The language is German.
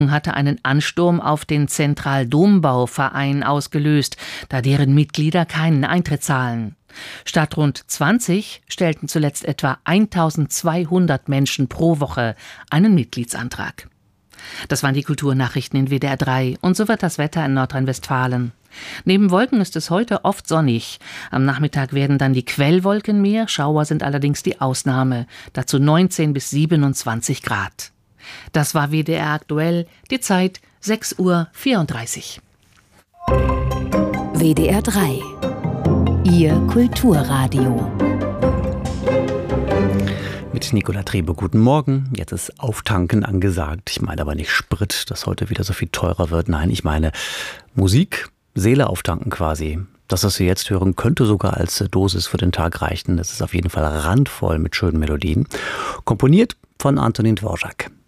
hatte einen Ansturm auf den Zentraldombauverein ausgelöst, da deren Mitglieder keinen Eintritt zahlen. Statt rund 20 stellten zuletzt etwa 1200 Menschen pro Woche einen Mitgliedsantrag. Das waren die Kulturnachrichten in WDR 3 und so wird das Wetter in Nordrhein-Westfalen. Neben Wolken ist es heute oft sonnig. Am Nachmittag werden dann die Quellwolken mehr, Schauer sind allerdings die Ausnahme. Dazu 19 bis 27 Grad. Das war WDR aktuell, die Zeit 6:34 Uhr. WDR 3, Ihr Kulturradio. Mit Nicola Trebe, guten Morgen. Jetzt ist Auftanken angesagt. Ich meine aber nicht Sprit, dass heute wieder so viel teurer wird. Nein, ich meine Musik, Seele auftanken quasi. Das, was wir jetzt hören, könnte sogar als Dosis für den Tag reichen. Das ist auf jeden Fall randvoll mit schönen Melodien. Komponiert von Antonín Dvořák.